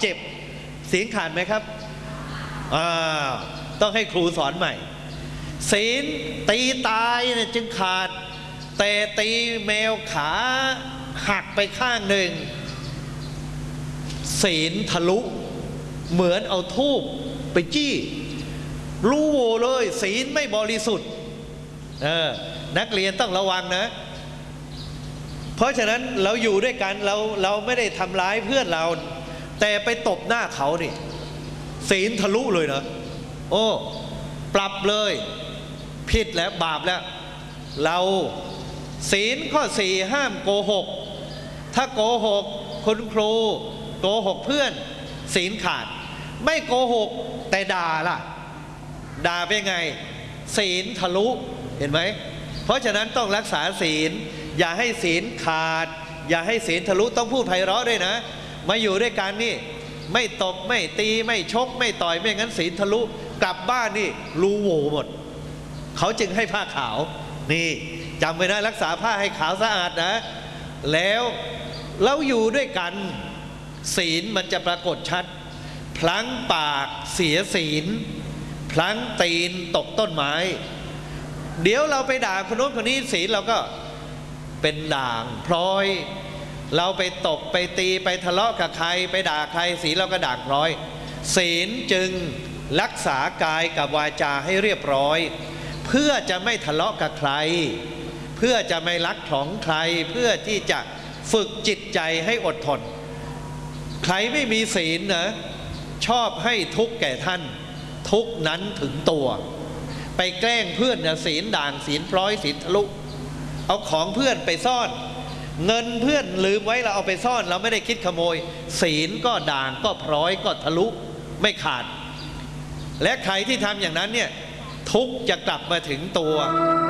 เจ็บศีลขาดไหมครับต้องให้ครูสอนใหม่ศีลตีตายเนี่ยจึงขาดแต่ตีแมวขาหักไปข้างหนึ่งศีลทะลุเหมือนเอาธูปไปจี้รู้โวเลยศีลไม่บริสุทธิ์นักเรียนต้องระวังนะเพราะฉะนั้นเราอยู่ด้วยกันเราไม่ได้ทำร้ายเพื่อนเราแต่ไปตบหน้าเขานี่ศีลทะลุเลยนะโอ้ปรับเลยผิดแล้วบาปแล้วเราศีลข้อ4ห้ามโกหกถ้าโกหกคุณครูโกหกเพื่อนศีลขาดไม่โกหกแต่ด่าล่ะด่าเป็นไงศีลทะลุเห็นไหมเพราะฉะนั้นต้องรักษาศีลอย่าให้ศีลขาดอย่าให้ศีลทะลุต้องพูดไพเราะด้วยนะมาอยู่ด้วยกันนี่ไม่ตบไม่ตีไม่ชกไม่ต่อยไม่งั้นศีลทะลุกลับบ้านนี่รูโหว่หมดเขาจึงให้ผ้าขาวนี่จำไว้นะรักษาผ้าให้ขาวสะอาดนะแล้วเราอยู่ด้วยกันศีลมันจะปรากฏชัดพลั้งปากเสียศีลพลั้งตีนตกต้นไม้เดี๋ยวเราไปด่าคนโน้นคนนี้ศีลเราก็เป็นด่างพลอยเราไปตบไปตีไปทะเลาะกับใครไปด่าใครศีลเราก็ด่างพลอยศีลจึงรักษากายกับวาจาให้เรียบร้อยเพื่อจะไม่ทะเลาะกับใครเพื่อจะไม่ลักของใครเพื่อที่จะฝึกจิตใจให้อดทนใครไม่มีศีลนะชอบให้ทุกข์แก่ท่านทุกข์นั้นถึงตัวไปแกล้งเพื่อนนะศีลด่างศีลพลอยศีลทะลุเอาของเพื่อนไปซ่อนเงินเพื่อนลืมไว้เราเอาไปซ่อนเราไม่ได้คิดขโมยศีลก็ด่างก็พลอยก็ทะลุไม่ขาดและใครที่ทำอย่างนั้นเนี่ยทุกข์จะกลับมาถึงตัว